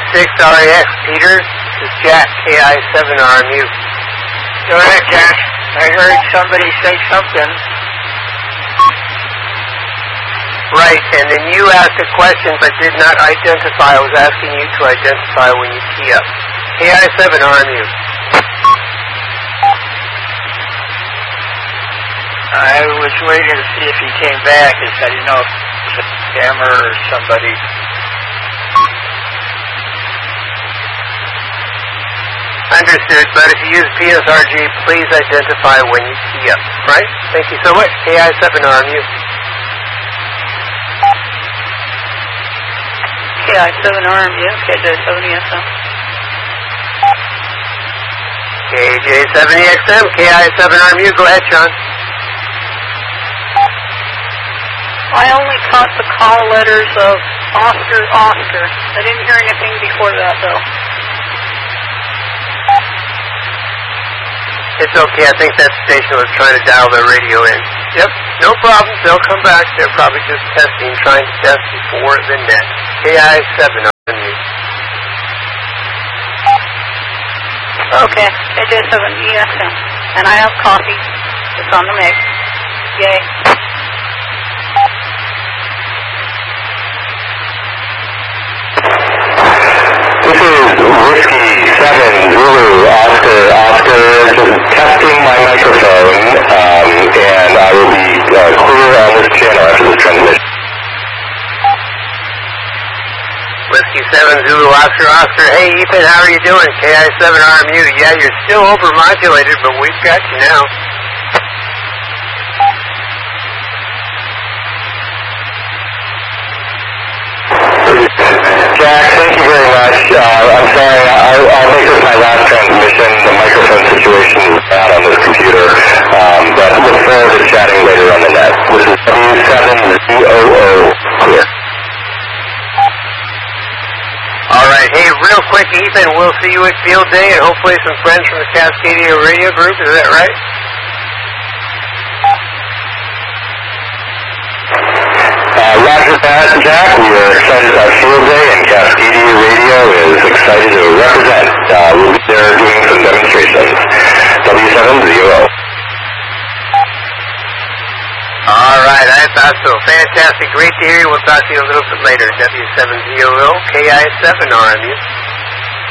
KJ6REX, Peter. This is Jack, KI7RMU. Go ahead, Jack. I heard somebody say something. Right, and then you asked a question but did not identify. I was asking you to identify when you key up. KI7RMU. I was waiting to see if he came back. I didn't know if it was a scammer or somebody. Understood, but if you use PSRG, please identify when you key up. Right? Thank you so much. KI7RMU. KI7RMU, KJ7EXM. KJ7EXM, KI7RMU. Go ahead, Sean. I only caught the call letters of Oscar, Oscar. I didn't hear anything before that, though. It's okay. I think that station was trying to dial their radio in. Yep, no problem. They'll come back. They're probably just testing, trying to test before the net. KI7RMU. Okay, KJ7EXM. And I have coffee. It's on the mix. Yay. This is Whiskey 7 Zulu Oscar Oscar, just testing my microphone, and I will be clear on this channel after this transmission. Whiskey 7 Zulu Oscar Oscar. Hey Ethan, how are you doing? KI7RMU. Yeah, you're still overmodulated, but we've got you now. Jack, thank you very much. I'm sorry, I'll make this my last transmission. The microphone situation is bad on this computer, but look forward to chatting later on the net. This is W7ZOO clear. Alright, hey, real quick, Ethan, we'll see you at Field Day and hopefully some friends from the Cascadia Radio Group, is that right? Roger that, Jack. We are excited about Field Day, and Cascadia Radio is excited to represent. We'll be there doing some demonstrations. W7ZOO. Alright, I thought so. Fantastic. Great to hear you. We'll talk to you a little bit later. W7ZOO, KI7RMU.